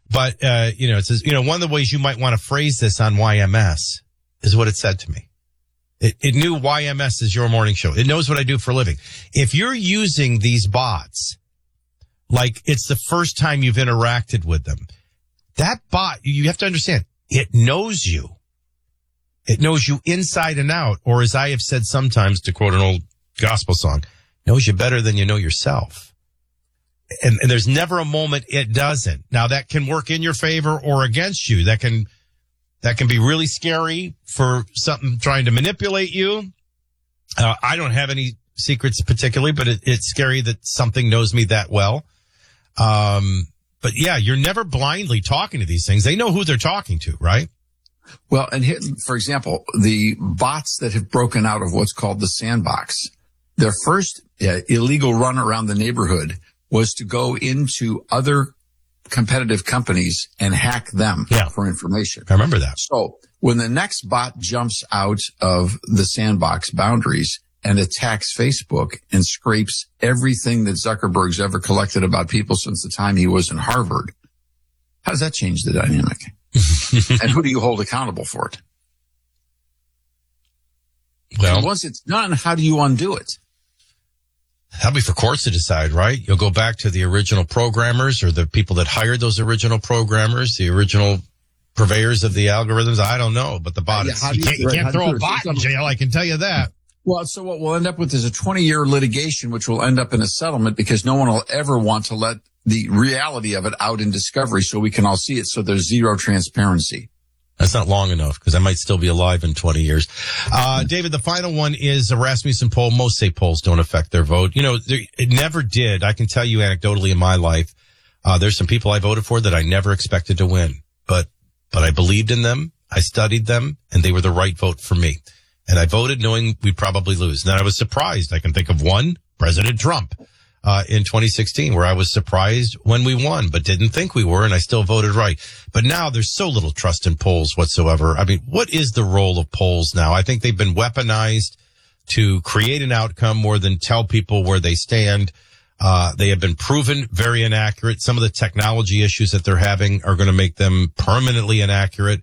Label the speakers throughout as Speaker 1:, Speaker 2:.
Speaker 1: But, it says, one of the ways you might want to phrase this on YMS is what it said to me. It knew YMS is your morning show. It knows what I do for a living. If you're using these bots, like it's the first time you've interacted with them, that bot, you have to understand, it knows you. It knows you inside and out. Or as I have said sometimes, to quote an old gospel song, knows you better than you know yourself. And there's never a moment it doesn't. Now that can work in your favor or against you. That can be really scary for something trying to manipulate you. I don't have any secrets particularly, but it's scary that something knows me that well. But yeah, you're never blindly talking to these things. They know who they're talking to, right?
Speaker 2: Well, and here, for example, the bots that have broken out of what's called the sandbox, their first illegal run around the neighborhood was to go into other competitive companies and hack them for information.
Speaker 1: I remember that.
Speaker 2: So when the next bot jumps out of the sandbox boundaries and attacks Facebook and scrapes everything that Zuckerberg's ever collected about people since the time he was in Harvard, how does that change the dynamic? And who do you hold accountable for it? Well, and once it's done, how do you undo it?
Speaker 1: That'll be for courts to decide, right? You'll go back to the original programmers or the people that hired those original programmers, the original purveyors of the algorithms. I don't know, but the bot is, you can't throw a bot in jail. I can tell you that.
Speaker 2: Well, so what we'll end up with is a 20-year litigation, which will end up in a settlement because no one will ever want to let the reality of it out in discovery so we can all see it. So there's zero transparency.
Speaker 1: That's not long enough because I might still be alive in 20 years. David, the final one is a Rasmussen poll. Most say polls don't affect their vote. It never did. I can tell you anecdotally in my life, there's some people I voted for that I never expected to win, but I believed in them. I studied them and they were the right vote for me. And I voted knowing we'd probably lose. And then I was surprised. I can think of one, President Trump. In 2016, where I was surprised when we won, but didn't think we were, and I still voted right. But now there's so little trust in polls whatsoever. I mean, what is the role of polls now? I think they've been weaponized to create an outcome more than tell people where they stand. They have been proven very inaccurate. Some of the technology issues that they're having are going to make them permanently inaccurate.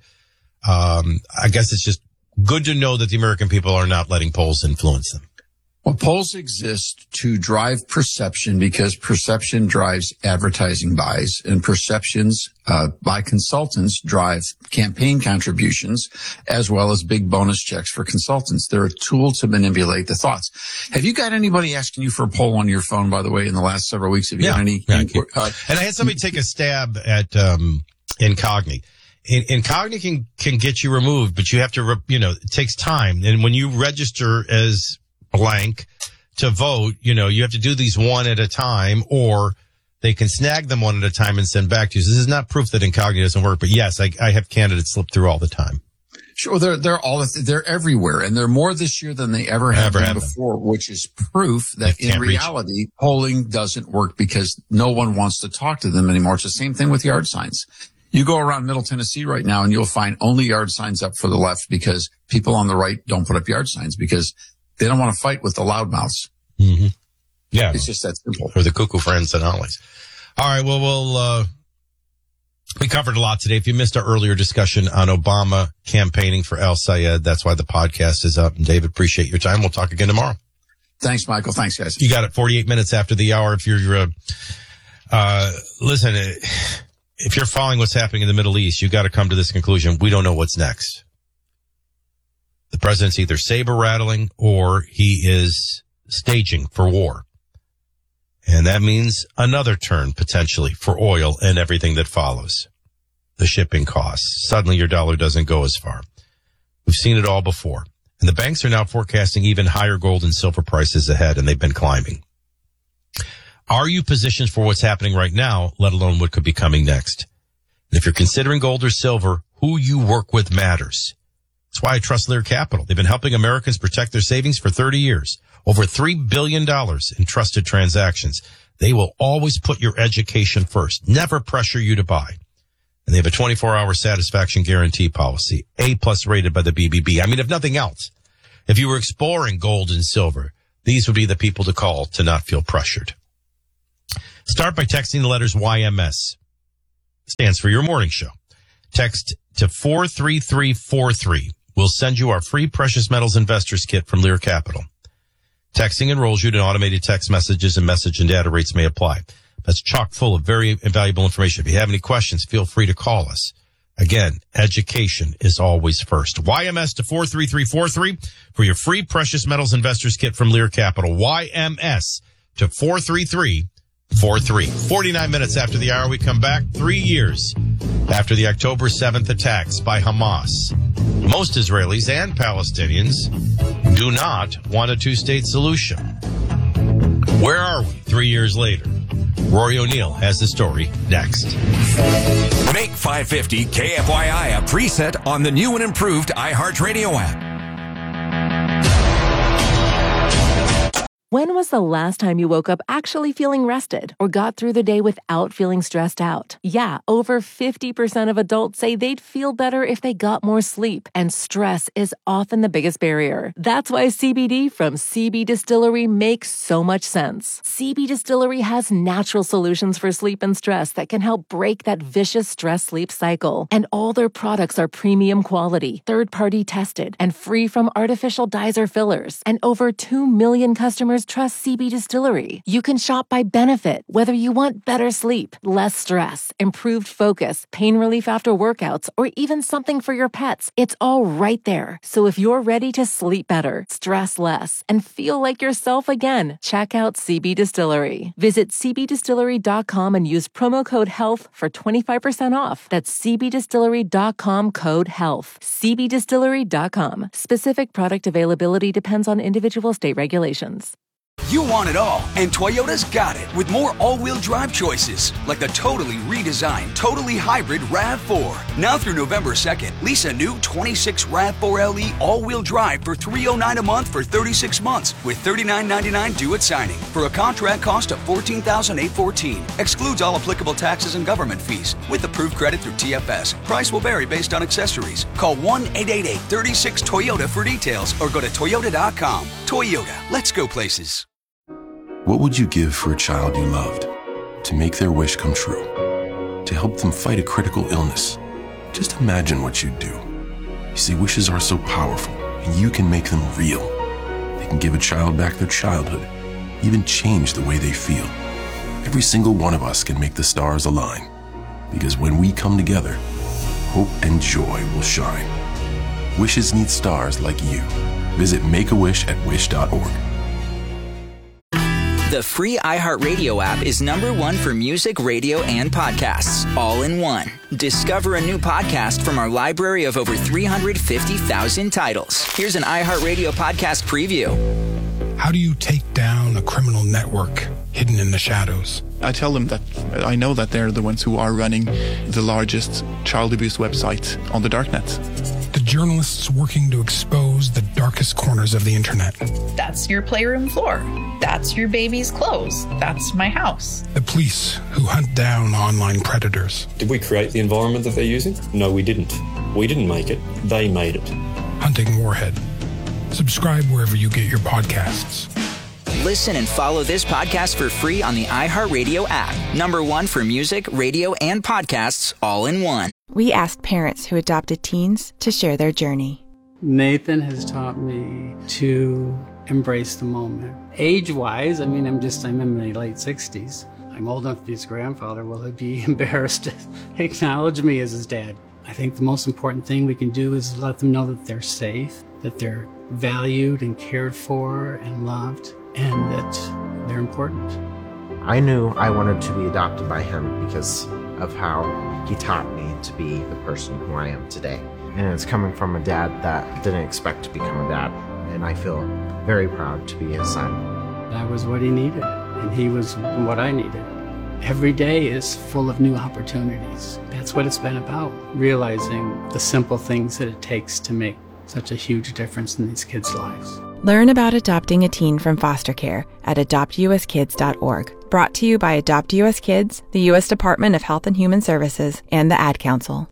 Speaker 1: I guess it's just good to know that the American people are not letting polls influence them.
Speaker 2: Well, polls exist to drive perception because perception drives advertising buys, and perceptions by consultants drive campaign contributions as well as big bonus checks for consultants. They're a tool to manipulate the thoughts. Have you got anybody asking you for a poll on your phone, by the way, in the last several weeks? Have you got any?
Speaker 1: And I had somebody take a stab at Incogni. Incogni can get you removed, but you have to, it takes time. And when you register as blank to vote, you have to do these one at a time, or they can snag them one at a time and send back to you. So this is not proof that Incogni doesn't work, but yes, I have candidates slip through all the time.
Speaker 2: Sure, they're everywhere, and they're more this year than they ever have been before, which is proof that in reality, polling doesn't work because no one wants to talk to them anymore. It's the same thing with yard signs. You go around Middle Tennessee right now and you'll find only yard signs up for the left because people on the right don't put up yard signs because they don't want to fight with the loudmouths.
Speaker 1: Mm-hmm. Yeah.
Speaker 2: It's just that simple.
Speaker 1: For the cuckoo friends and always. All right. Well, we covered a lot today. If you missed our earlier discussion on Obama campaigning for El Sayed, that's why the podcast is up. And David, appreciate your time. We'll talk again tomorrow.
Speaker 2: Thanks, Michael. Thanks, guys.
Speaker 1: You got it. 48 minutes after the hour. If you're, listen, if you're following what's happening in the Middle East, you got to come to this conclusion. We don't know what's next. The president's either saber rattling or he is staging for war. And that means another turn potentially for oil and everything that follows. The shipping costs. Suddenly your dollar doesn't go as far. We've seen it all before. And the banks are now forecasting even higher gold and silver prices ahead, and they've been climbing. Are you positioned for what's happening right now, let alone what could be coming next? And if you're considering gold or silver, who you work with matters. That's why I trust Lear Capital. They've been helping Americans protect their savings for 30 years. Over $3 billion in trusted transactions. They will always put your education first. Never pressure you to buy. And they have a 24-hour satisfaction guarantee policy. A+ rated by the BBB. I mean, if nothing else, if you were exploring gold and silver, these would be the people to call to not feel pressured. Start by texting the letters YMS stands for your morning show. Text to 43343. We'll send you our free Precious Metals Investors Kit from Lear Capital. Texting enrolls you to automated text messages, and message and data rates may apply. That's chock full of very valuable information. If you have any questions, feel free to call us. Again, education is always first. YMS to 43343 for your free Precious Metals Investors Kit from Lear Capital. YMS to 43343. 49 minutes after the hour, we come back 3 years after the October 7th attacks by Hamas. Most Israelis and Palestinians do not want a two-state solution. Where are we 3 years later? Rory O'Neill has the story next.
Speaker 3: Make 550 KFYI a preset on the new and improved iHeartRadio app.
Speaker 4: When was the last time you woke up actually feeling rested or got through the day without feeling stressed out? Yeah, over 50% of adults say they'd feel better if they got more sleep, and stress is often the biggest barrier. That's why CBD from CB Distillery makes so much sense. CB Distillery has natural solutions for sleep and stress that can help break that vicious stress-sleep cycle. And all their products are premium quality, third-party tested, and free from artificial dyes or fillers. And over 2 million customers trust CB Distillery. You can shop by benefit, whether you want better sleep, less stress, improved focus, pain relief after workouts, or even something for your pets. It's all right there. So if you're ready to sleep better, stress less, and feel like yourself again, check out CB Distillery. Visit cbdistillery.com and use promo code HEALTH for 25% off. That's cbdistillery.com, code HEALTH. cbdistillery.com. Specific product availability depends on individual state regulations.
Speaker 5: You want it all, and Toyota's got it with more all-wheel drive choices, like the totally redesigned, totally hybrid RAV4. Now through November 2nd, lease a new 26 RAV4 LE all-wheel drive for $309 a month for 36 months, with $39.99 due at signing, for a contract cost of $14,814. Excludes all applicable taxes and government fees, with approved credit through TFS. Price will vary based on accessories. Call 1-888-36-TOYOTA for details, or go to Toyota.com. Toyota, let's go places.
Speaker 6: What would you give for a child you loved? To make their wish come true? To help them fight a critical illness? Just imagine what you'd do. You see, wishes are so powerful, and you can make them real. They can give a child back their childhood, even change the way they feel. Every single one of us can make the stars align, because when we come together, hope and joy will shine. Wishes need stars like you. Visit Make-A-Wish@wish.org.
Speaker 7: The free iHeartRadio app is #1 for music, radio, and podcasts, all in one. Discover a new podcast from our library of over 350,000 titles. Here's an iHeartRadio podcast preview.
Speaker 8: How do you take down a criminal network hidden in the shadows?
Speaker 9: I tell them that I know that they're the ones who are running the largest child abuse website on the darknet.
Speaker 8: The journalists working to expose the darkest corners of the internet.
Speaker 10: That's your playroom floor. That's your baby's clothes. That's my house.
Speaker 8: The police who hunt down online predators.
Speaker 11: Did we create the environment that they're using? No, we didn't. We didn't make it. They made it.
Speaker 8: Hunting Warhead. Subscribe wherever you get your podcasts.
Speaker 7: Listen and follow this podcast for free on the iHeartRadio app. #1 for music, radio, and podcasts, all in one.
Speaker 12: We asked parents who adopted teens to share their journey.
Speaker 13: Nathan has taught me to embrace the moment. Age-wise, I'm in my late 60s. I'm old enough to be his grandfather. Will he be embarrassed to acknowledge me as his dad? I think the most important thing we can do is let them know that they're safe, that they're valued and cared for and loved, and that they're important.
Speaker 14: I knew I wanted to be adopted by him because of how he taught me to be the person who I am today. And it's coming from a dad that didn't expect to become a dad. And I feel very proud to be his son.
Speaker 13: I was what he needed, and he was what I needed. Every day is full of new opportunities. That's what it's been about, realizing the simple things that it takes to make such a huge difference in these kids' lives.
Speaker 12: Learn about adopting a teen from foster care at adoptuskids.org. Brought to you by Adopt U.S. Kids, the U.S. Department of Health and Human Services, and the Ad Council.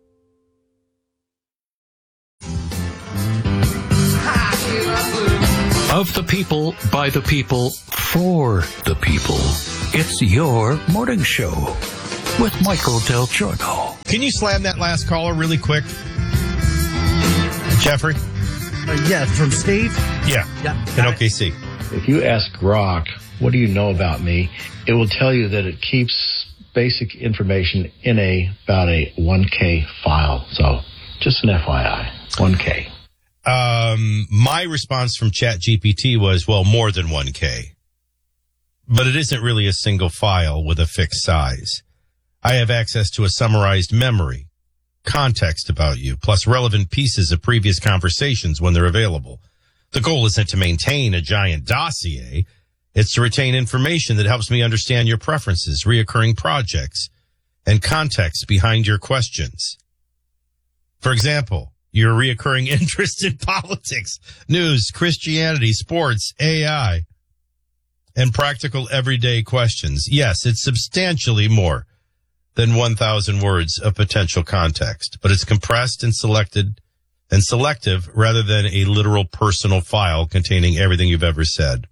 Speaker 15: Of the people, by the people, for the people. It's your morning show with Michael Del Giorno.
Speaker 1: Can you slam that last caller really quick? Jeffrey?
Speaker 16: Yeah, from Steve?
Speaker 1: Yeah. In OKC.
Speaker 15: If you ask Grok, what do you know about me? It will tell you that it keeps basic information in about a 1K file. So just an FYI, 1K.
Speaker 1: My response from ChatGPT was, well, more than 1K. But it isn't really a single file with a fixed size. I have access to a summarized memory, context about you, plus relevant pieces of previous conversations when they're available. The goal isn't to maintain a giant dossier. It's to retain information that helps me understand your preferences, reoccurring projects, and context behind your questions. For example, your reoccurring interest in politics, news, Christianity, sports, AI, and practical everyday questions. Yes, it's substantially more than 1,000 words of potential context, but it's compressed and selective rather than a literal personal file containing everything you've ever said.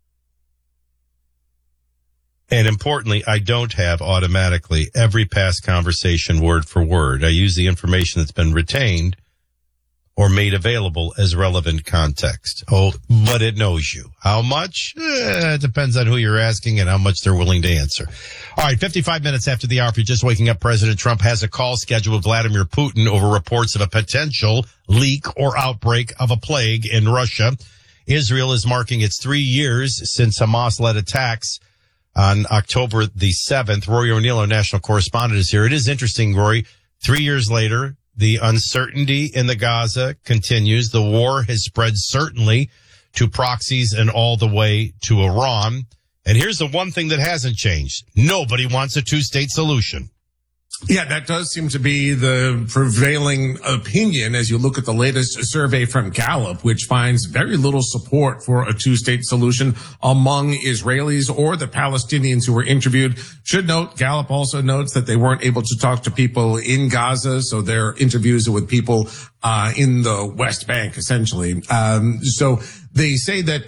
Speaker 1: And importantly, I don't have automatically every past conversation word for word. I use the information that's been retained or made available as relevant context. Oh, but it knows you. How much? It depends on who you're asking and how much they're willing to answer. All right, 55 minutes after the hour, if you're just waking up, President Trump has a call scheduled with Vladimir Putin over reports of a potential leak or outbreak of a plague in Russia. Israel is marking its 3 years since Hamas-led attacks on October the 7th. Rory O'Neill, our national correspondent, is here. It is interesting, Rory. 3 years later, the uncertainty in the Gaza continues. The war has spread certainly to proxies and all the way to Iran. And here's the one thing that hasn't changed. Nobody wants a two-state solution.
Speaker 17: Yeah, that does seem to be the prevailing opinion as you look at the latest survey from Gallup, which finds very little support for a two-state solution among Israelis or the Palestinians who were interviewed. Should note, Gallup also notes that they weren't able to talk to people in Gaza, so their interviews are with people in the West Bank, essentially. So they say that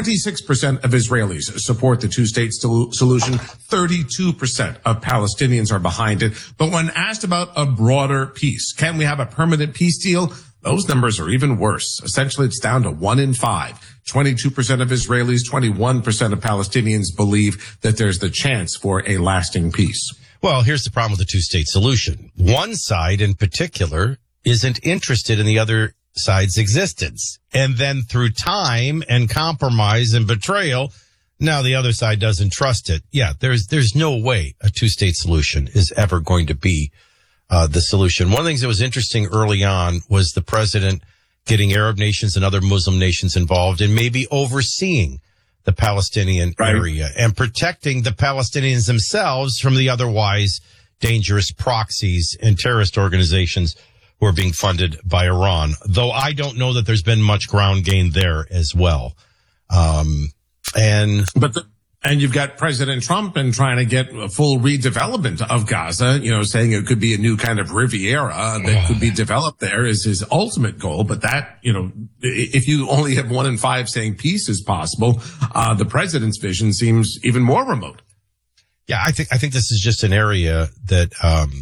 Speaker 17: 26% of Israelis support the two-state solution. 32% of Palestinians are behind it. But when asked about a broader peace, can we have a permanent peace deal? Those numbers are even worse. Essentially, it's down to 1 in 5. 22% of Israelis, 21% of Palestinians believe that there's the chance for a lasting peace.
Speaker 1: Well, here's the problem with the two-state solution. One side in particular isn't interested in the other side's existence. And then through time and compromise and betrayal, now the other side doesn't trust it. Yeah, there's no way a two-state solution is ever going to be the solution. One of the things that was interesting early on was the president getting Arab nations and other Muslim nations involved and maybe overseeing the Palestinian area and protecting the Palestinians themselves from the otherwise dangerous proxies and terrorist organizations who are being funded by Iran, though I don't know that there's been much ground gained there as well. And
Speaker 17: you've got President Trump and trying to get a full redevelopment of Gaza, saying it could be a new kind of Riviera that could be developed there is his ultimate goal. But that, if you only have 1 in 5 saying peace is possible, the president's vision seems even more remote.
Speaker 1: Yeah, I think this is just an area that,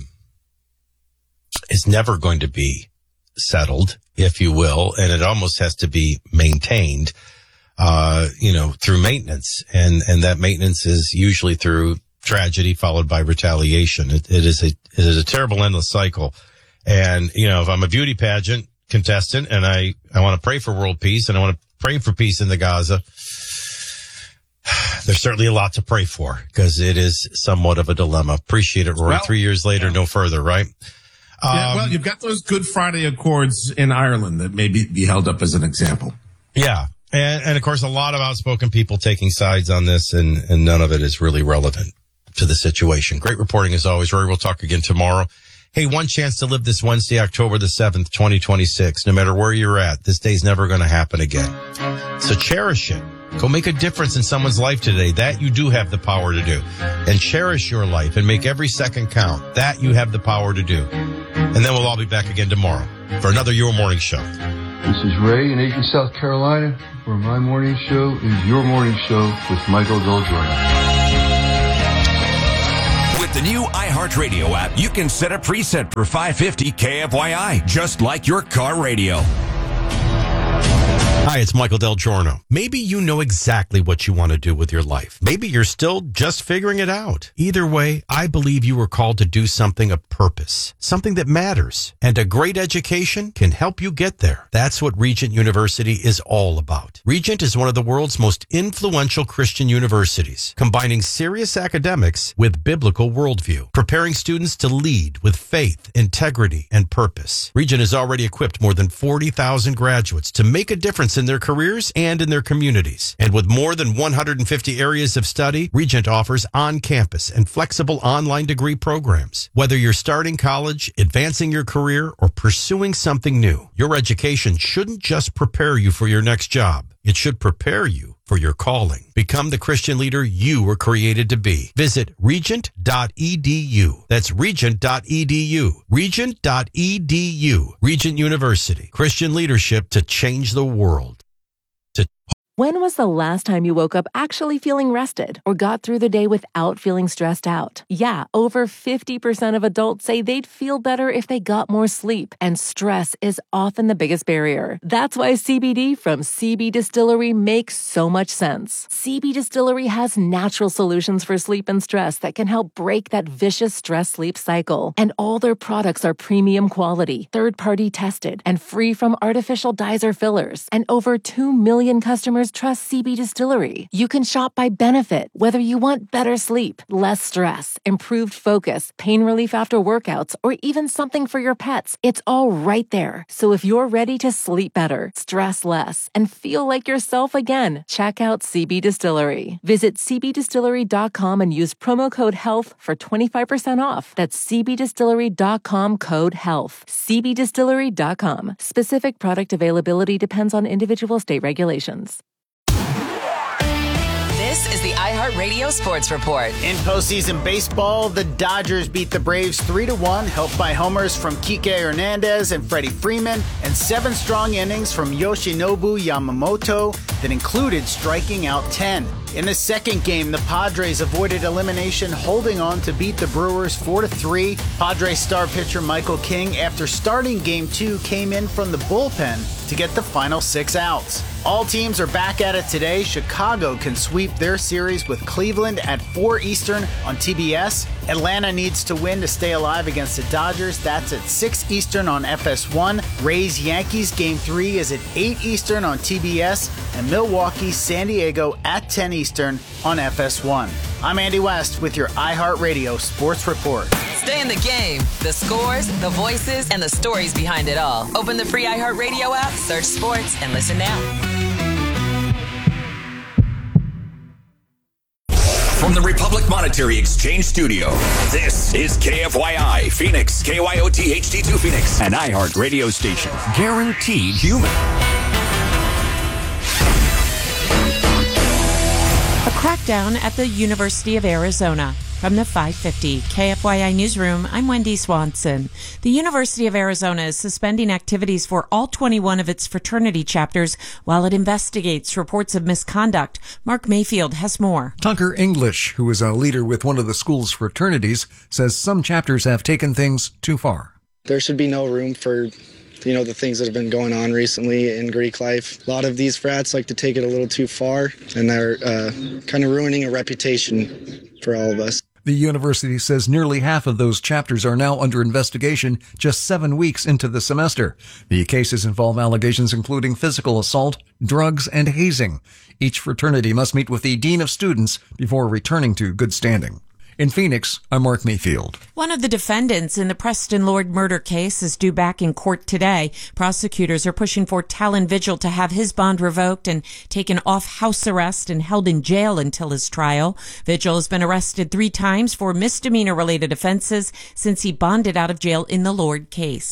Speaker 1: is never going to be settled, if you will, and it almost has to be maintained, through maintenance. And that maintenance is usually through tragedy followed by retaliation. It is a terrible endless cycle. And, if I'm a beauty pageant contestant and I want to pray for world peace and I want to pray for peace in the Gaza, there's certainly a lot to pray for because it is somewhat of a dilemma. Appreciate it, Rory. 3 years later, no further, right?
Speaker 17: You've got those Good Friday Accords in Ireland that may be held up as an example.
Speaker 1: Yeah. And of course, a lot of outspoken people taking sides on this, and none of it is really relevant to the situation. Great reporting as always, Rory. We'll talk again tomorrow. Hey, one chance to live this Wednesday, October the 7th, 2026. No matter where you're at, this day's never going to happen again. So cherish it. Go make a difference in someone's life today. That you do have the power to do. And cherish your life and make every second count. That you have the power to do. And then we'll all be back again tomorrow for another Your Morning Show.
Speaker 18: This is Ray in Aiken, South Carolina, where my morning show is Your Morning Show with Michael Del Giorno.
Speaker 3: With the new iHeartRadio app, you can set a preset for 550 KFYI, just like your car radio.
Speaker 1: Hi, it's Michael Del Giorno. Maybe you know exactly what you want to do with your life. Maybe you're still just figuring it out. Either way, I believe you were called to do something of purpose, something that matters, and a great education can help you get there. That's what Regent University is all about. Regent is one of the world's most influential Christian universities, combining serious academics with biblical worldview, preparing students to lead with faith, integrity, and purpose. Regent has already equipped more than 40,000 graduates to make a difference in their careers and in their communities. And with more than 150 areas of study, Regent offers on-campus and flexible online degree programs. Whether you're starting college, advancing your career, or pursuing something new, your education shouldn't just prepare you for your next job. It should prepare you for your calling. Become the Christian leader you were created to be. Visit regent.edu. That's regent.edu. Regent.edu. Regent University. Christian leadership to change the world.
Speaker 4: When was the last time you woke up actually feeling rested or got through the day without feeling stressed out? Yeah, over 50% of adults say they'd feel better if they got more sleep, and stress is often the biggest barrier. That's why CBD from CB Distillery makes so much sense. CB Distillery has natural solutions for sleep and stress that can help break that vicious stress-sleep cycle. And all their products are premium quality, third-party tested, and free from artificial dyes or fillers. And over 2 million customers trust CB Distillery. You can shop by benefit, whether you want better sleep, less stress, improved focus, pain relief after workouts, or even something for your pets. It's all right there. So if you're ready to sleep better, stress less, and feel like yourself again, check out CB Distillery. Visit cbdistillery.com and use promo code HEALTH for 25% off. That's cbdistillery.com code HEALTH. cbdistillery.com. Specific product availability depends on individual state regulations.
Speaker 19: This is the iHeartRadio Sports Report.
Speaker 20: In postseason baseball, the Dodgers beat the Braves 3-1, helped by homers from Kike Hernandez and Freddie Freeman, and 7 strong innings from Yoshinobu Yamamoto that included striking out 10. In the second game, the Padres avoided elimination, holding on to beat the Brewers 4-3. Padres star pitcher Michael King, after starting Game 2, came in from the bullpen to get the final 6 outs. All teams are back at it today. Chicago can sweep their series with Cleveland at 4 Eastern on TBS. Atlanta needs to win to stay alive against the Dodgers. That's at 6 Eastern on FS1. Rays-Yankees Game 3 is at 8 Eastern on TBS. And Milwaukee-San Diego at 10 Eastern on FS1. I'm Andy West with your iHeartRadio Sports Report.
Speaker 19: Stay in the game. The scores, the voices, and the stories behind it all. Open the free iHeartRadio app, search sports, and listen now.
Speaker 3: From the Republic Monetary Exchange Studio, this is KFYI Phoenix, KYOT HD2 Phoenix, an iHeart radio station. Guaranteed human.
Speaker 21: A crackdown at the University of Arizona. From the 550 KFYI Newsroom, I'm Wendy Swanson. The University of Arizona is suspending activities for all 21 of its fraternity chapters while it investigates reports of misconduct. Mark Mayfield has more.
Speaker 22: Tucker English, who is a leader with one of the school's fraternities, says some chapters have taken things too far.
Speaker 23: There should be no room for the things that have been going on recently in Greek life. A lot of these frats like to take it a little too far, and they're kind of ruining a reputation for all of us.
Speaker 22: The university says nearly half of those chapters are now under investigation just 7 weeks into the semester. The cases involve allegations including physical assault, drugs, and hazing. Each fraternity must meet with the dean of students before returning to good standing. In Phoenix, I'm Mark Mayfield.
Speaker 21: One of the defendants in the Preston Lord murder case is due back in court today. Prosecutors are pushing for Talon Vigil to have his bond revoked and taken off house arrest and held in jail until his trial. Vigil has been arrested 3 times for misdemeanor-related offenses since he bonded out of jail in the Lord case.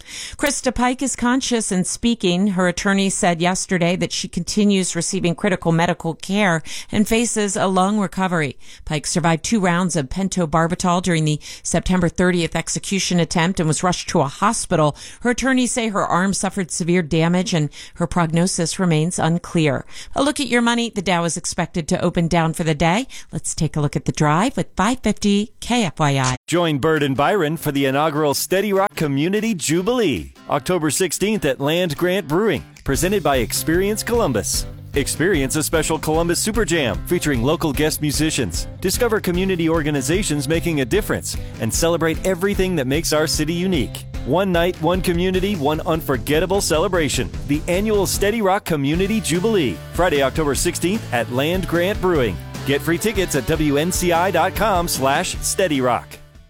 Speaker 21: Krista Pike is conscious and speaking. Her attorney said yesterday that she continues receiving critical medical care and faces a lung recovery. Pike survived 2 rounds of pentobarbital during the September 30th execution attempt and was rushed to a hospital. Her attorneys say her arm suffered severe damage and her prognosis remains unclear. A look at your money. The Dow is expected to open down for the day. Let's take a look at the drive with 550 KFYI.
Speaker 2: Join Bird and Byron for the inaugural Steady Rock Community Jubilee, October 16th at Land Grant Brewing, presented by Experience Columbus. Experience a special Columbus Super Jam featuring local guest musicians. Discover community organizations making a difference and celebrate everything that makes our city unique. One night, one community, one unforgettable celebration. The annual Steady Rock Community Jubilee, Friday, October 16th at Land Grant Brewing. Get free tickets at WNCI.com/SteadyRock.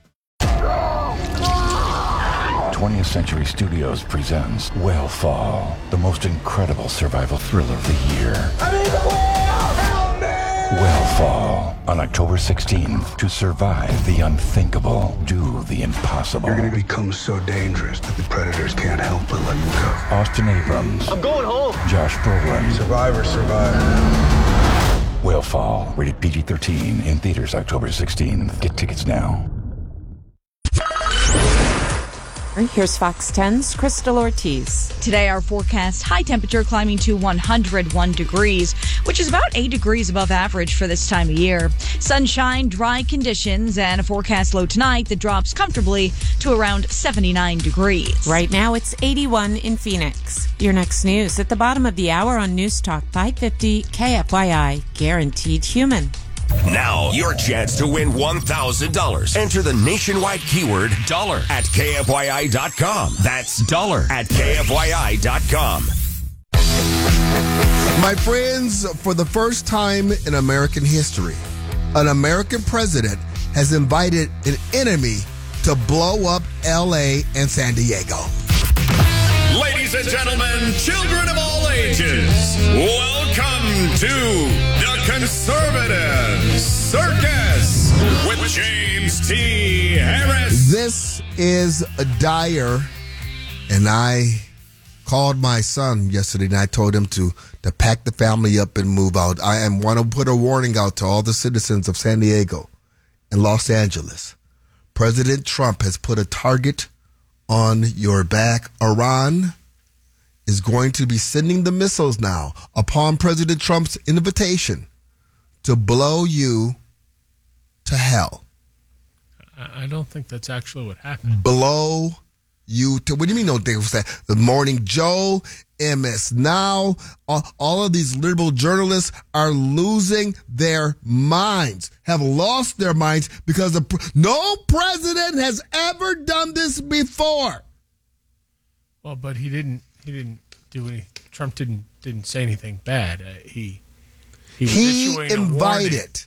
Speaker 5: 20th Century Studios presents Whale the most incredible survival thriller of the year. Whale on October 16th. To survive the unthinkable, do the impossible.
Speaker 6: You're going to become so dangerous that the predators can't help but let you go.
Speaker 5: Austin Abrams.
Speaker 6: I'm going home.
Speaker 5: Josh Brolin.
Speaker 6: Survivor.
Speaker 5: Whale, rated PG-13, in theaters October 16th. Get tickets now.
Speaker 21: Here's Fox 10's Crystal Ortiz.
Speaker 24: Today, our forecast, high temperature climbing to 101 degrees, which is about 8 degrees above average for this time of year. Sunshine, dry conditions, and a forecast low tonight that drops comfortably to around 79 degrees.
Speaker 21: Right now, it's 81 in Phoenix. Your next news at the bottom of the hour on News Talk 550 KFYI, guaranteed human.
Speaker 3: Now, your chance to win $1,000. Enter the nationwide keyword dollar at KFYI.com. That's dollar at KFYI.com.
Speaker 25: My friends, for the first time in American history, an American president has invited an enemy to blow up L.A. and San Diego.
Speaker 3: Ladies and gentlemen, children of all ages, welcome to the Conservative Circus with James T. Harris.
Speaker 25: This is a dire, and I called my son yesterday and I told him to pack the family up and move out. I want to put a warning out to all the citizens of San Diego and Los Angeles. President Trump has put a target on your back. Iran is going to be sending the missiles now upon President Trump's invitation to blow you to hell.
Speaker 26: I don't think that's actually what happened.
Speaker 25: Blow you to, what do you mean no thing was that? The Morning Joe, MS Now, all of these liberal journalists are losing their minds, have lost their minds because no president has ever done this before.
Speaker 26: Well, but he didn't do any. Trump didn't say anything bad. He
Speaker 25: invited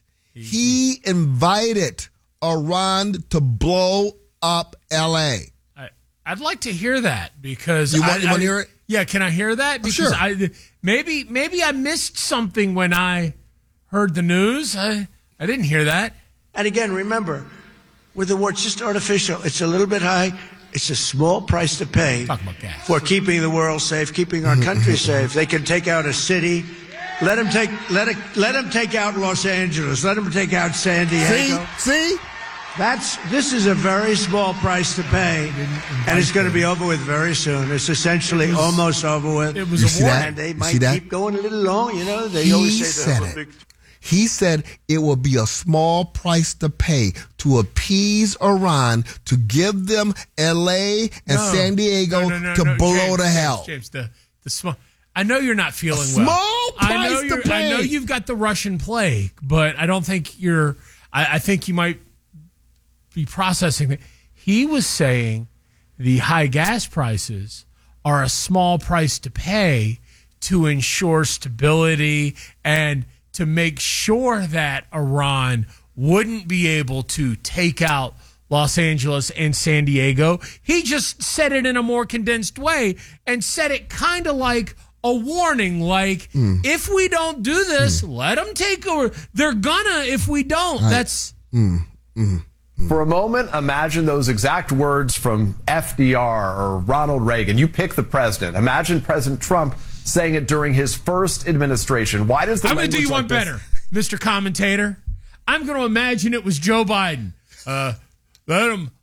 Speaker 25: Iran to blow up L.A.
Speaker 26: I'd like to hear that because
Speaker 25: you want to hear it?
Speaker 26: Yeah, can I hear that? Because
Speaker 25: sure.
Speaker 26: Maybe I missed something when I heard the news. I didn't hear that.
Speaker 27: And again, remember, with the war, it's just artificial. It's a little bit high. It's a small price to pay for keeping the world safe, keeping our country safe. They can take out a city. Let them take out Los Angeles. Let them take out San Diego.
Speaker 25: See?
Speaker 27: This is a very small price to pay, and it's going to be over with very soon. It's essentially almost over with.
Speaker 26: It was a war,
Speaker 27: and they might keep going a little long. You know, they always say that.
Speaker 25: He said it will be a small price to pay to appease Iran, to give them L.A. and San Diego to blow to hell.
Speaker 26: James, the small. I know you're not feeling
Speaker 25: well. Small price to pay.
Speaker 26: I know you've got the Russian plague, but I don't think you're. I think you might be processing it. He was saying the high gas prices are a small price to pay to ensure stability and to make sure that Iran wouldn't be able to take out Los Angeles and San Diego. He just said it in a more condensed way and said it kind of like a warning, like, if we don't do this, let them take over. They're gonna if we don't.
Speaker 7: For a moment, imagine those exact words from FDR or Ronald Reagan. You pick the president. Imagine President Trump saying it during his first administration. Why does the
Speaker 26: I'm going to do you
Speaker 7: like
Speaker 26: one better, Mr. Commentator. I'm going to imagine it was Joe Biden. Let him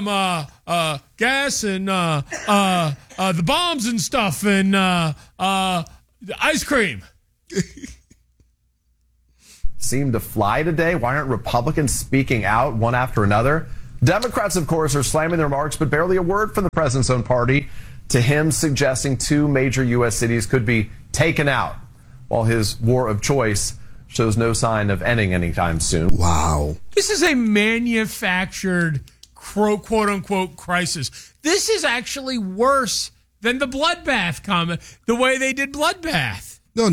Speaker 26: gas and the bombs and stuff and ice cream.
Speaker 7: Seem to fly today? Why aren't Republicans speaking out one after another? Democrats, of course, are slamming their remarks, but barely a word from the president's own party, to him suggesting 2 major U.S. cities could be taken out, while his war of choice shows no sign of ending anytime soon.
Speaker 25: Wow.
Speaker 26: This is a manufactured quote-unquote crisis. This is actually worse than the bloodbath comment, the way they did bloodbath.
Speaker 25: No.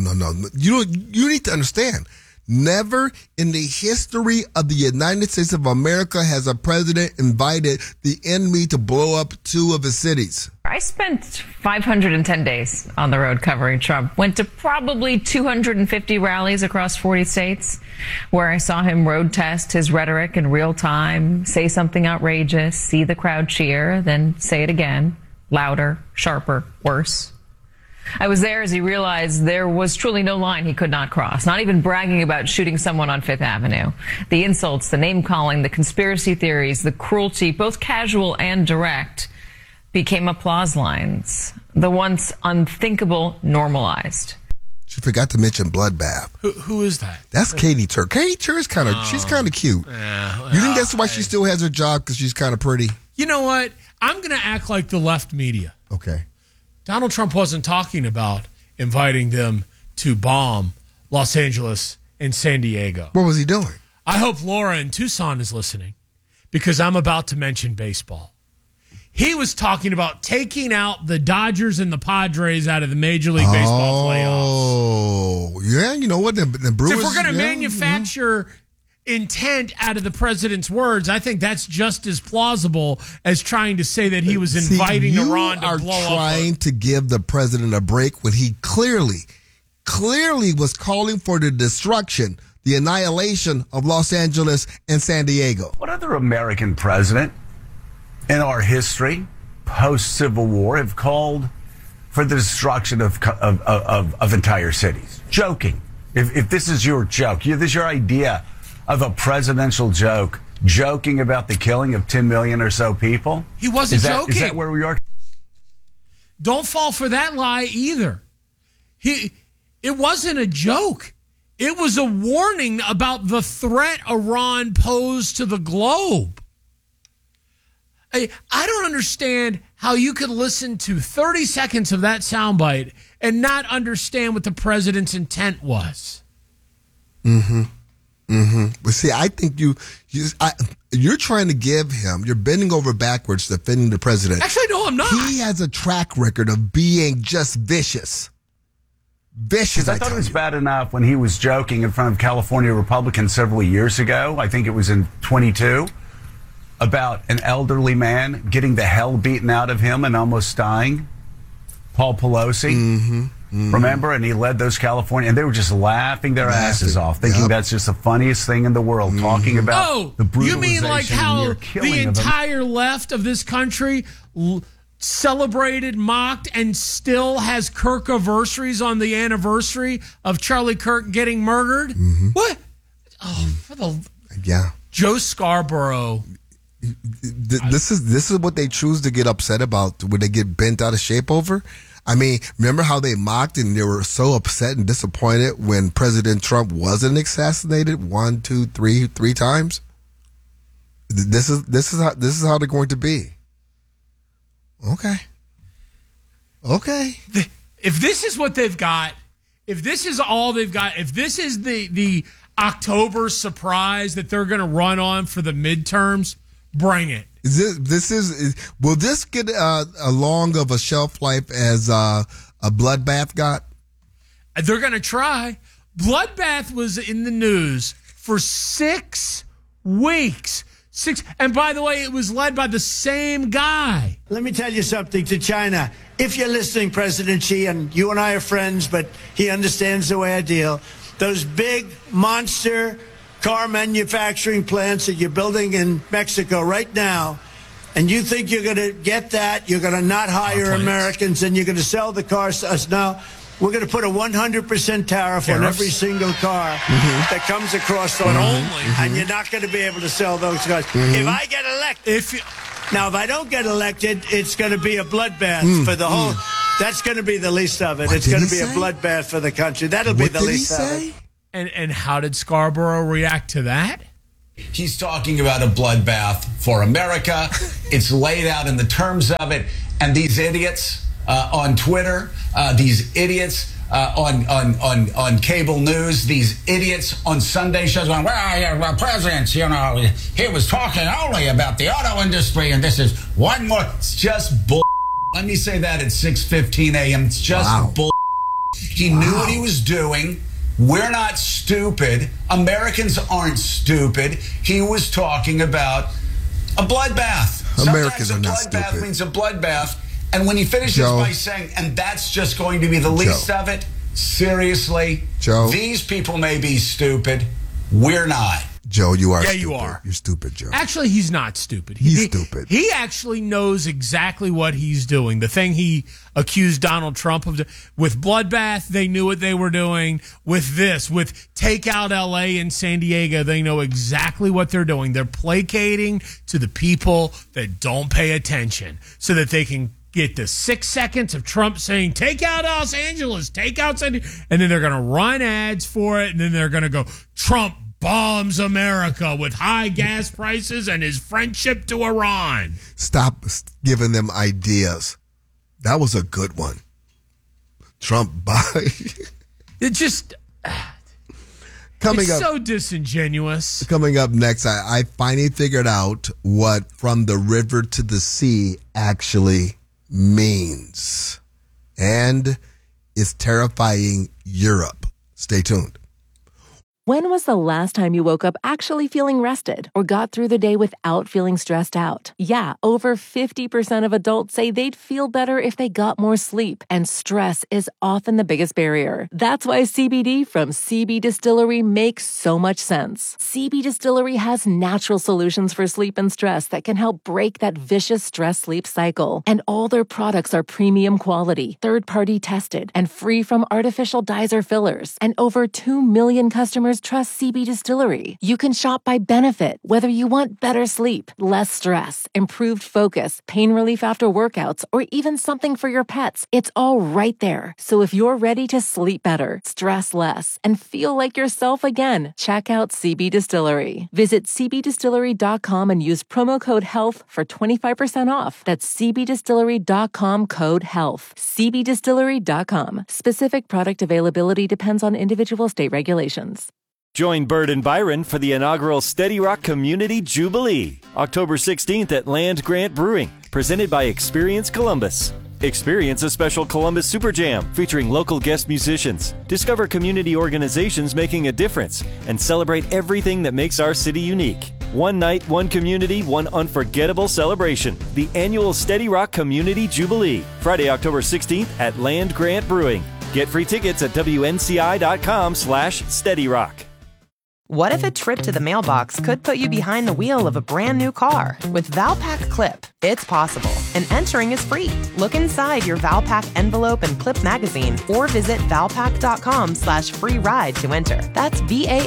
Speaker 25: You need to understand. Never in the history of the United States of America has a president invited the enemy to blow up 2 of his cities.
Speaker 8: I spent 510 days on the road covering Trump. Went to probably 250 rallies across 40 states where I saw him road test his rhetoric in real time, say something outrageous, see the crowd cheer, then say it again, louder, sharper, worse. I was there as he realized there was truly no line he could not cross, not even bragging about shooting someone on Fifth Avenue. The insults, the name-calling, the conspiracy theories, the cruelty, both casual and direct, became applause lines. The once unthinkable normalized.
Speaker 25: She forgot to mention bloodbath.
Speaker 26: Who is that?
Speaker 25: That's Katie Tur. Katie Tur is she's kind of cute. You think that's why she still has her job, because she's kind of pretty?
Speaker 26: You know what? I'm going to act like the left media.
Speaker 25: Okay.
Speaker 26: Donald Trump wasn't talking about inviting them to bomb Los Angeles and San Diego.
Speaker 25: What was he doing?
Speaker 26: I hope Laura in Tucson is listening, because I'm about to mention baseball. He was talking about taking out the Dodgers and the Padres out of the Major League Baseball playoffs.
Speaker 25: Oh, yeah. You know what? The Brewers.
Speaker 26: If we're going to manufacture intent out of the president's words, I think that's just as plausible as trying to say that he was inviting Iran to blow up.
Speaker 25: You are trying to give the president a break when he clearly was calling for the destruction, the annihilation of Los Angeles and San Diego.
Speaker 9: What other American president in our history, post-Civil War, have called for the destruction of entire cities? Joking. If this is your joke, this is your idea of a presidential joke, joking about the killing of 10 million or so people?
Speaker 26: He wasn't joking.
Speaker 9: Is that where we are?
Speaker 26: Don't fall for that lie either. It wasn't a joke. It was a warning about the threat Iran posed to the globe. I don't understand how you could listen to 30 seconds of that soundbite and not understand what the president's intent was.
Speaker 25: But see, I think you're trying to give him, you're bending over backwards defending the president.
Speaker 26: Actually, no, I'm not.
Speaker 25: He has a track record of being just vicious. Vicious.
Speaker 9: I thought it was bad enough when he was joking in front of California Republicans several years ago. I think it was in 22, about an elderly man getting the hell beaten out of him and almost dying. Paul Pelosi. Remember? And he led those California, and they were just laughing their asses off, thinking that's just the funniest thing in the world, talking about the brutalization.
Speaker 26: You mean like how the entire left of this country celebrated, mocked, and still has Kirk-iversarys on the anniversary of Charlie Kirk getting murdered? What? Oh, for the Joe Scarborough.
Speaker 25: This is what they choose to get upset about when they get bent out of shape over. I mean, remember how they mocked and they were so upset and disappointed when President Trump wasn't assassinated 1, 2, 3 times? This is how they're going to be. Okay.
Speaker 26: If this is what they've got, if this is all they've got, if this is the October surprise that they're going to run on for the midterms, bring it.
Speaker 25: Will this get a long of a shelf life as a bloodbath got?
Speaker 26: They're going to try. Bloodbath was in the news for 6 weeks. And by the way, it was led by the same guy.
Speaker 27: Let me tell you something to China. If you're listening, President Xi, and you and I are friends, but he understands the way I deal. Those big monster car manufacturing plants that you're building in Mexico right now, and you think you're going to get that, you're going to not hire Americans, and you're going to sell the cars to us now, we're going to put a 100% tariff on every single car that comes across the line, and you're not going to be able to sell those cars. If I get elected, if I don't get elected, it's going to be a bloodbath for the whole. That's going to be the least of it. It's going to be a bloodbath for the country. That'll be the least of it.
Speaker 26: And how did Scarborough react to that?
Speaker 10: He's talking about a bloodbath for America. It's laid out in the terms of it. And these idiots on Twitter, these idiots on cable news, these idiots on Sunday shows going, well, presidents, you know, he was talking only about the auto industry, and this is one more. It's just bull. Let me say that at 6:15 a.m. It's just bull. He knew what he was doing. We're not stupid. Americans aren't stupid. He was talking about a bloodbath.
Speaker 25: Americans are not
Speaker 10: stupid. A bloodbath means a bloodbath. And when he finishes by saying, and that's just going to be the least of it, seriously, these people may be stupid. We're not.
Speaker 25: Joe, you are
Speaker 26: stupid.
Speaker 25: Yeah,
Speaker 26: you are.
Speaker 25: You're stupid, Joe.
Speaker 26: Actually, he's not stupid.
Speaker 25: He's stupid.
Speaker 26: He actually knows exactly what he's doing. The thing he accused Donald Trump of, with Bloodbath, they knew what they were doing. With this, with Take Out L.A. and San Diego, they know exactly what they're doing. They're placating to the people that don't pay attention so that they can get the 6 seconds of Trump saying, take out Los Angeles, take out San Diego, and then they're going to run ads for it, and then they're going to go, Trump bombs America with high gas prices and his friendship to Iran.
Speaker 25: Stop giving them ideas. That was a good one. Trump
Speaker 26: It just... It's so disingenuous.
Speaker 25: Coming up next, I finally figured out what from the river to the sea actually means. And it's terrifying Europe. Stay tuned.
Speaker 4: When was the last time you woke up actually feeling rested or got through the day without feeling stressed out? Yeah, over 50% of adults say they'd feel better if they got more sleep, and stress is often the biggest barrier. That's why CBD from CB Distillery makes so much sense. CB Distillery has natural solutions for sleep and stress that can help break that vicious stress-sleep cycle. And all their products are premium quality, third-party tested, and free from artificial dyes or fillers. And over 2 million customers trust CB Distillery. You can shop by benefit, whether you want better sleep, less stress, improved focus, pain relief after workouts, or even something for your pets. It's all right there. So if you're ready to sleep better, stress less, and feel like yourself again, check out CB Distillery. Visit cbdistillery.com and use promo code HEALTH for 25% off. That's cbdistillery.com, code HEALTH. cbdistillery.com. Specific product availability depends on individual state regulations.
Speaker 2: Join Bird and Byron for the inaugural Steady Rock Community Jubilee, October 16th at Land Grant Brewing, presented by Experience Columbus. Experience a special Columbus Super Jam featuring local guest musicians. Discover community organizations making a difference and celebrate everything that makes our city unique. One night, one community, one unforgettable celebration. The annual Steady Rock Community Jubilee, Friday, October 16th at Land Grant Brewing. Get free tickets at WNCI.com/SteadyRock.
Speaker 11: What if a trip to the mailbox could put you behind the wheel of a brand new car? With Valpak Clip, it's possible, and entering is free. Look inside your Valpak envelope and clip magazine, or visit valpak.com/free ride to enter. That's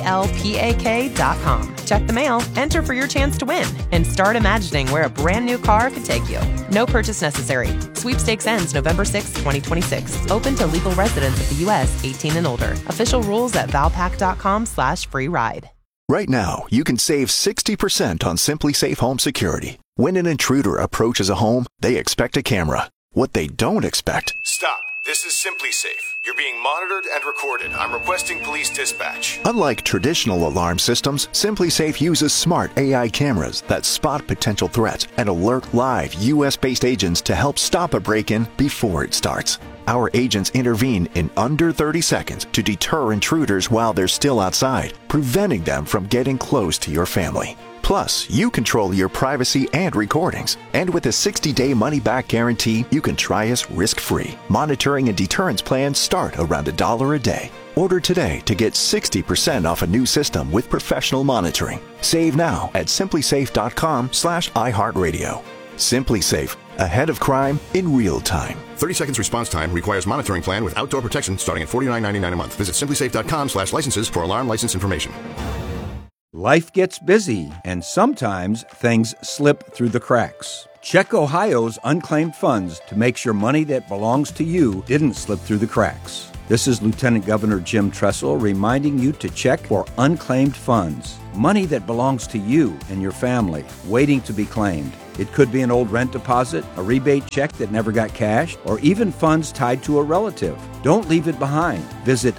Speaker 11: VALPAK.com. Check the mail, enter for your chance to win, and start imagining where a brand new car could take you. No purchase necessary. Sweepstakes ends November 6, 2026. Open to legal residents of the U.S. 18 and older. Official rules at valpak.com/free ride.
Speaker 12: Right now, you can save 60% on Simply Safe Home Security. When an intruder approaches a home, they expect a camera. What they don't expect...
Speaker 13: Stop. This is Simply Safe. You're being monitored and recorded. I'm requesting police dispatch.
Speaker 12: Unlike traditional alarm systems, Simply Safe uses smart AI cameras that spot potential threats and alert live U.S.-based agents to help stop a break-in before it starts. Our agents intervene in under 30 seconds to deter intruders while they're still outside, preventing them from getting close to your family. Plus, you control your privacy and recordings. And with a 60-day money-back guarantee, you can try us risk-free. Monitoring and deterrence plans start around $1 a day. Order today to get 60% off a new system with professional monitoring. Save now at simplysafe.com/iHeartRadio. SimpliSafe, ahead of crime in real time.
Speaker 13: 30 seconds response time requires monitoring plan with outdoor protection starting at $49.99 a month. Visit simplysafe.com/licenses for alarm license information.
Speaker 1: Life gets busy, and sometimes things slip through the cracks. Check Ohio's unclaimed funds to make sure money that belongs to you didn't slip through the cracks. This is Lieutenant Governor Jim Tressel reminding you to check for unclaimed funds. Money that belongs to you and your family, waiting to be claimed. It could be an old rent deposit, a rebate check that never got cashed, or even funds tied to a relative. Don't leave it behind. Visit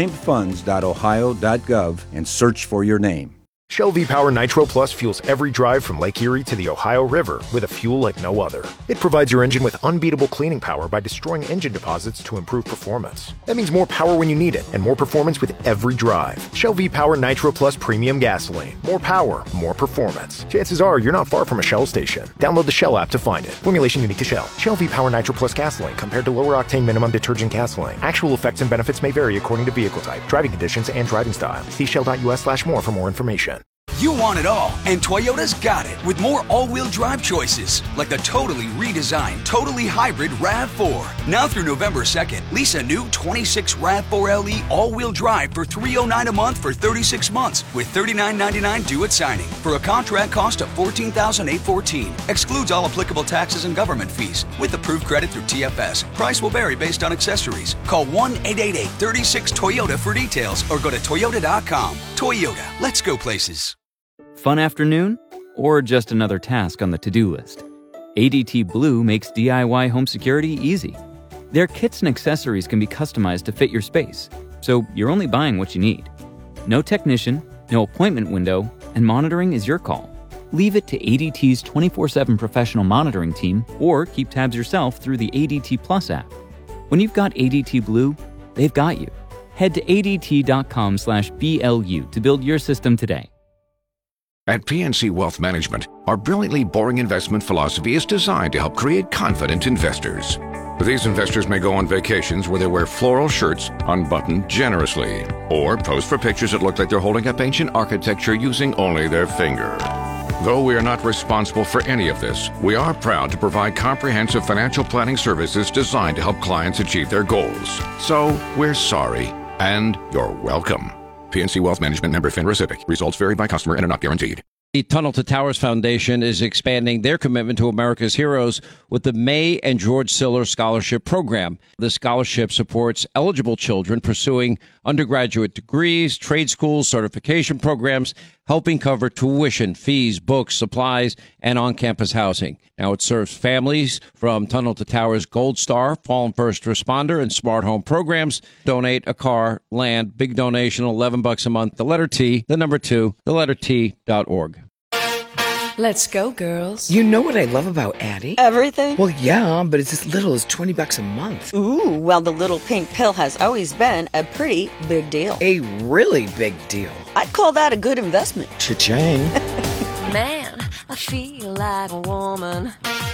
Speaker 1: unclaimedfunds.ohio.gov and search for your name.
Speaker 14: Shell V-Power Nitro Plus fuels every drive from Lake Erie to the Ohio River with a fuel like no other. It provides your engine with unbeatable cleaning power by destroying engine deposits to improve performance. That means more power when you need it and more performance with every drive. Shell V-Power Nitro Plus Premium Gasoline. More power, more performance. Chances are you're not far from a Shell station. Download the Shell app to find it. Formulation unique to Shell. Shell V-Power Nitro Plus Gasoline compared to lower octane minimum detergent gasoline. Actual effects and benefits may vary according to vehicle type, driving conditions, and driving style. See shell.us/more for more information.
Speaker 3: You want it all, and Toyota's got it with more all-wheel drive choices, like the totally redesigned, totally hybrid RAV4. Now through November 2nd, lease a new 26 RAV4 LE all-wheel drive for $309 a month for 36 months, with $39.99 due at signing, for a contract cost of $14,814. Excludes all applicable taxes and government fees, with approved credit through TFS. Price will vary based on accessories. Call 1-888-36-TOYOTA for details, or go to Toyota.com. Toyota, let's go places.
Speaker 15: Fun afternoon? Or just another task on the to-do list? ADT Blue makes DIY home security easy. Their kits and accessories can be customized to fit your space, so you're only buying what you need. No technician, no appointment window, and monitoring is your call. Leave it to ADT's 24/7 professional monitoring team, or keep tabs yourself through the ADT Plus app. When you've got ADT Blue, they've got you. Head to ADT.com/BLU to build your system today.
Speaker 16: At PNC Wealth Management, our brilliantly boring investment philosophy is designed to help create confident investors. These investors may go on vacations where they wear floral shirts unbuttoned generously, or pose for pictures that look like they're holding up ancient architecture using only their finger. Though we are not responsible for any of this, we are proud to provide comprehensive financial planning services designed to help clients achieve their goals. So, we're sorry, and you're welcome. PNC Wealth Management, member FINRA SIPC. Results vary by customer and are not guaranteed.
Speaker 17: The Tunnel to Towers Foundation is expanding their commitment to America's heroes with the May and George Siller Scholarship Program. The scholarship supports eligible children pursuing undergraduate degrees, trade schools, certification programs, helping cover tuition, fees, books, supplies, and on-campus housing. Now it serves families from Tunnel to Towers Gold Star, Fallen First Responder, and Smart Home programs. Donate a car, land, big donation, $11 a month. The letter T, the number 2, the letter T.org.
Speaker 18: Let's go, girls.
Speaker 20: You know what I love about Addie?
Speaker 18: Everything?
Speaker 20: Well, yeah, but it's as little as $20 a month.
Speaker 18: Ooh, well, the little pink pill has always been a pretty big deal.
Speaker 20: A really big deal.
Speaker 18: I'd call that a good investment.
Speaker 20: Cha-ching.
Speaker 28: Man, I feel like a woman.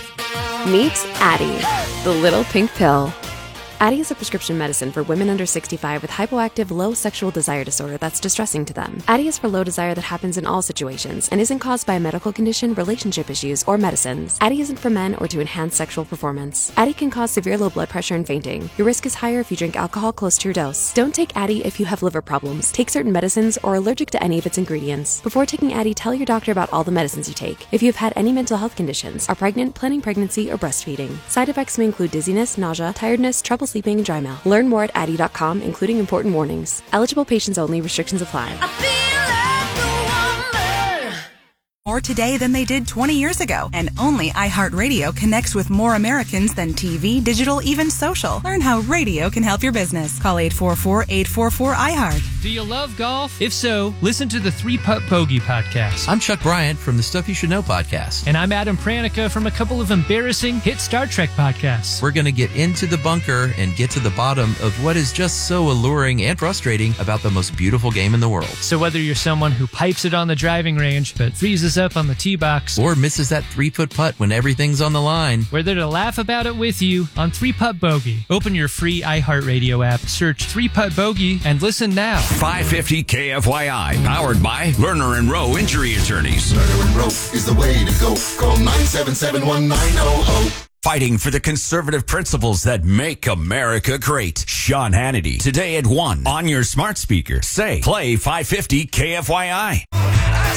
Speaker 29: Meet Addie, the little pink pill. Addie is a prescription medicine for women under 65 with hypoactive low sexual desire disorder that's distressing to them. Addie is for low desire that happens in all situations and isn't caused by a medical condition, relationship issues, or medicines. Addie isn't for men or to enhance sexual performance. Addie can cause severe low blood pressure and fainting. Your risk is higher if you drink alcohol close to your dose. Don't take Addie if you have liver problems, take certain medicines, or are allergic to any of its ingredients. Before taking Addie, tell your doctor about all the medicines you take. If you have had any mental health conditions, are pregnant, planning pregnancy, or breastfeeding. Side effects may include dizziness, nausea, tiredness, trouble sleeping, and dry mouth. Learn more at Addie.com, including important warnings. Eligible patients only. Restrictions apply.
Speaker 30: More today than they did 20 years ago. And only iHeartRadio connects with more Americans than TV, digital, even social. Learn how radio can help your business. Call 844-844-iHeart.
Speaker 31: Do you love golf? If so, listen to the 3-Putt Bogey podcast.
Speaker 32: I'm Chuck Bryant from the Stuff You Should Know podcast.
Speaker 31: And I'm Adam Pranica from a couple of embarrassing hit Star Trek podcasts.
Speaker 32: We're going to get into the bunker and get to the bottom of what is just so alluring and frustrating about the most beautiful game in the world.
Speaker 31: So whether you're someone who pipes it on the driving range but freezes messes up on the tee box,
Speaker 32: or misses that 3-foot putt when everything's on the line,
Speaker 31: we're there to laugh about it with you on 3-Putt Bogey. Open your free iHeartRadio app, search 3-Putt Bogey, and listen now.
Speaker 5: 550 KFYI, powered by Lerner and Rowe Injury Attorneys.
Speaker 6: Lerner and Rowe is the way to go. Call 977-1900.
Speaker 5: Fighting for the conservative principles that make America great. Sean Hannity, today at 1 on your smart speaker. Say, play 550 KFYI.